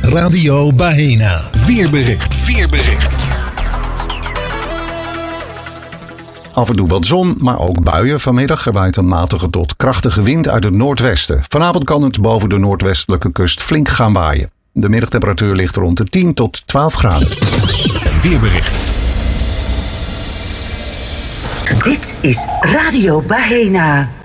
Radio Bahena. Weerbericht. Af en toe wat zon, maar ook buien vanmiddag. Er waait een matige tot krachtige wind uit het noordwesten. Vanavond kan het boven de noordwestelijke kust flink gaan waaien. De middagtemperatuur ligt rond de 10 tot 12 graden. Weerbericht. Dit is Radio Bahena.